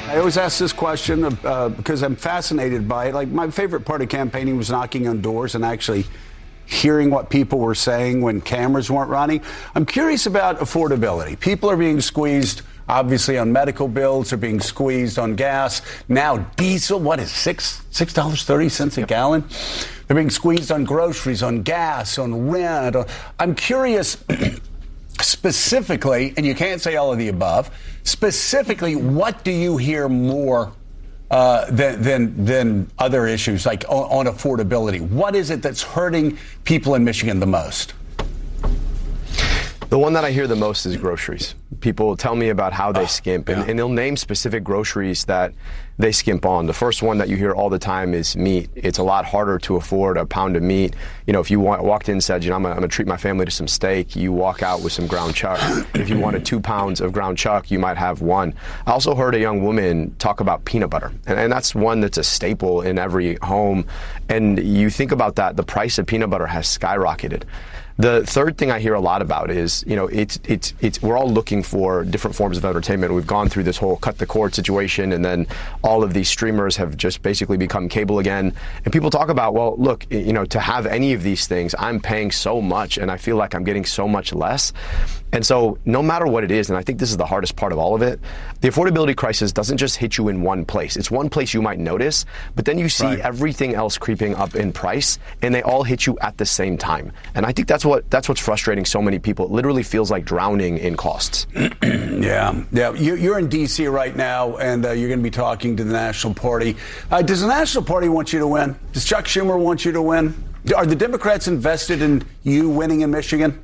I always ask this question because I'm fascinated by it. Like, my favorite part of campaigning was knocking on doors and actually hearing what people were saying when cameras weren't running. I'm curious about affordability. People are being squeezed, obviously, on medical bills. They're being squeezed on gas. Now diesel, what is $6.30 a gallon? They're being squeezed on groceries, on gas, on rent. I'm curious specifically, and you can't say all of the above, specifically, what do you hear more than other issues, like on affordability? What is it that's hurting people in Michigan the most? The one that I hear the most is groceries. People tell me about how they skimp, and they'll name specific groceries that they skimp on. The first one that you hear all the time is meat. It's a lot harder to afford a pound of meat. You know, if you walked in and said, I'm going to treat my family to some steak, you walk out with some ground chuck. If you wanted 2 pounds of ground chuck, you might have one. I also heard a young woman talk about peanut butter, and that's one that's a staple in every home. And you think about that, the price of peanut butter has skyrocketed. The third thing I hear a lot about is, we're all looking for different forms of entertainment. We've gone through this whole cut the cord situation, and then all of these streamers have just basically become cable again. And people talk about, well, look, to have any of these things, I'm paying so much, and I feel like I'm getting so much less. And so no matter what it is, and I think this is the hardest part of all of it, the affordability crisis doesn't just hit you in one place. It's one place you might notice, but then you see everything else creeping up in price, and they all hit you at the same time. And I think that's what's frustrating so many people. It literally feels like drowning in costs. Yeah. You're in D.C. right now, and you're going to be talking to the National Party. Does the National Party want you to win? Does Chuck Schumer want you to win? Are the Democrats invested in you winning in Michigan?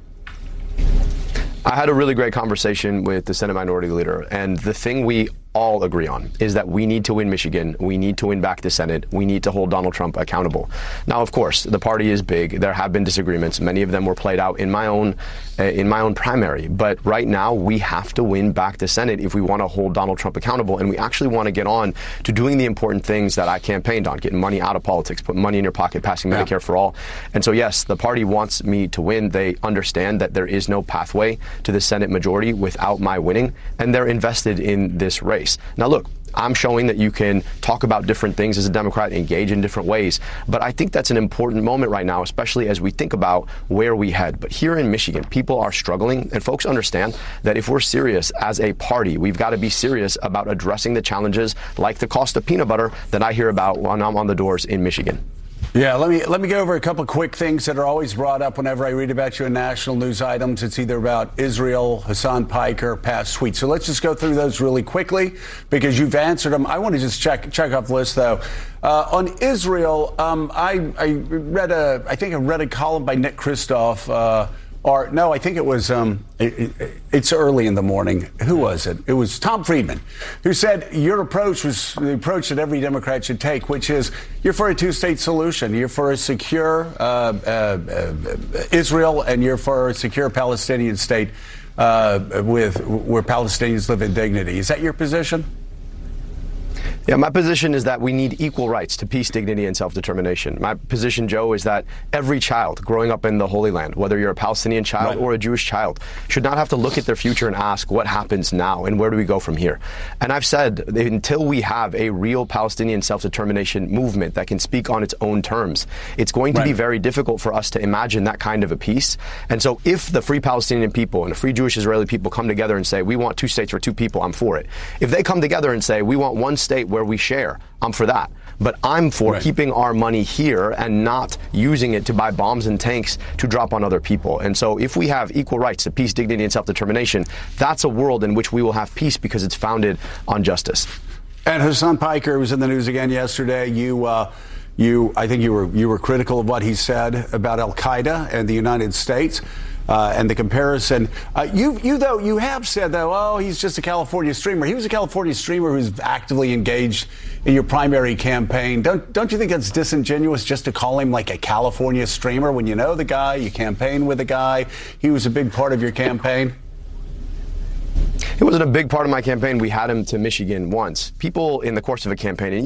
I had a really great conversation with the Senate Minority Leader, and the thing we all agree on is that we need to win Michigan. We need to win back the Senate. We need to hold Donald Trump accountable. Now, of course, the party is big. There have been disagreements. Many of them were played out in my own primary. But right now, we have to win back the Senate if we want to hold Donald Trump accountable. And we actually want to get on to doing the important things that I campaigned on, getting money out of politics, putting money in your pocket, passing Medicare for all. And so, yes, the party wants me to win. They understand that there is no pathway to the Senate majority without my winning, and they're invested in this race. Now, look, I'm showing that you can talk about different things as a Democrat, engage in different ways. But I think that's an important moment right now, especially as we think about where we head. But here in Michigan, people are struggling, and folks understand that if we're serious as a party, we've got to be serious about addressing the challenges like the cost of peanut butter that I hear about when I'm on the doors in Michigan. Yeah, let me go over a couple of quick things that are always brought up whenever I read about you in national news items. It's either about Israel, Hassan Piker, past tweets. So let's just go through those really quickly because you've answered them. I want to just check off the list, though. On Israel, I read a column by Nick Kristof. I think it was, it's early in the morning. Who was it? It was Tom Friedman, who said your approach was the approach that every Democrat should take, which is you're for a two-state solution. You're for a secure Israel, and you're for a secure Palestinian state where Palestinians live in dignity. Is that your position? Yeah, my position is that we need equal rights to peace, dignity, and self-determination. My position, Joe, is that every child growing up in the Holy Land, whether you're a Palestinian child or a Jewish child, should not have to look at their future and ask what happens now and where do we go from here. And I've said that until we have a real Palestinian self-determination movement that can speak on its own terms, it's going to be very difficult for us to imagine that kind of a peace. And so if the Free Palestinian people and the Free Jewish Israeli people come together and say, we want 2 states for 2 people, I'm for it. If they come together and say, we want 1 state where we share, I'm for that. But I'm for keeping our money here and not using it to buy bombs and tanks to drop on other people. And so if we have equal rights to peace, dignity, and self-determination, that's a world in which we will have peace because it's founded on justice. And Hassan Piker was in the news again yesterday. I think you were critical of what he said about Al-Qaeda and the United States. And the comparison, you have said, though, oh, he's just a California streamer. He was a California streamer who's actively engaged in your primary campaign. Don't you think it's disingenuous just to call him like a California streamer when you know the guy, you campaign with the guy, he was a big part of your campaign? It wasn't a big part of my campaign. We had him to Michigan once. People in the course of a campaign, and